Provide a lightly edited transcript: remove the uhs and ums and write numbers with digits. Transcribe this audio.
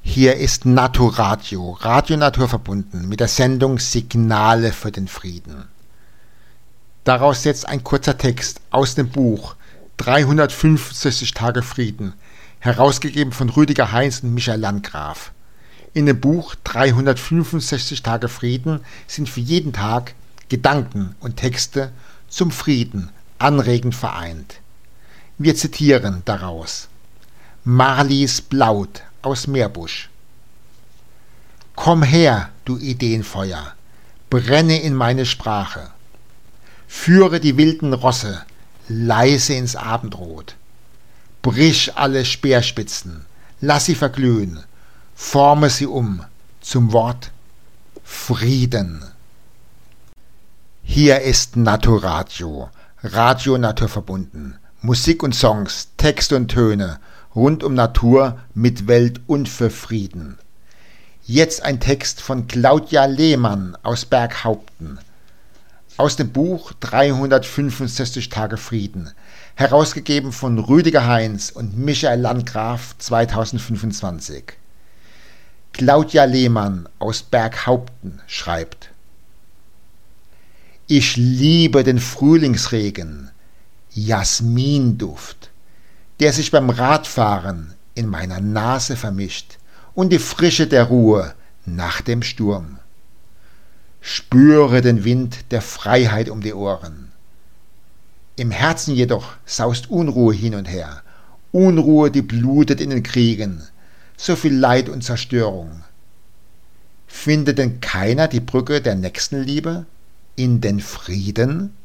Hier ist Naturadio, Radio Natur verbunden mit der Sendung Signale für den Frieden. Daraus jetzt ein kurzer Text aus dem Buch 365 Tage Frieden, herausgegeben von Rüdiger Heinz und Michael Landgraf. In dem Buch 365 Tage Frieden sind für jeden Tag Gedanken und Texte zum Frieden anregend vereint. Wir zitieren daraus Marlies Blaut aus Meerbusch. Komm her, du Ideenfeuer, brenne in meine Sprache. Führe die wilden Rosse leise ins Abendrot. Brich alle Speerspitzen, lass sie verglühen, forme sie um zum Wort Frieden. Hier ist Naturadio, Radio Natur verbunden. Musik und Songs, Texte und Töne rund um Natur mit Welt und für Frieden. Jetzt ein Text von Claudia Lehmann aus Berghaupten. Aus dem Buch 365 Tage Frieden, herausgegeben von Rüdiger Heinz und Michael Landgraf 2025. Claudia Lehmann aus Berghaupten schreibt: Ich liebe den Frühlingsregen, Jasminduft, der sich beim Radfahren in meiner Nase vermischt, und die Frische der Ruhe nach dem Sturm. Spüre den Wind der Freiheit um die Ohren. Im Herzen jedoch saust Unruhe hin und her, Unruhe, die blutet in den Kriegen, so viel Leid und Zerstörung. Findet denn keiner die Brücke der Nächstenliebe in den Frieden?